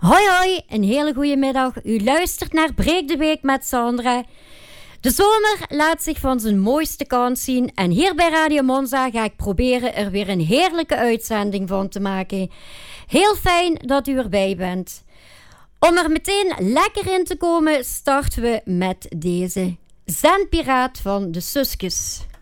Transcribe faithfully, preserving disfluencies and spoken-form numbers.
Hoi hoi, een hele goede middag. U luistert naar Breek de Week met Sandra. De zomer laat zich van zijn mooiste kant zien en hier bij Radio Monza ga ik proberen er weer een heerlijke uitzending van te maken. Heel fijn dat u erbij bent. Om er meteen lekker in te komen starten we met deze Zendpiraat van de Suskes.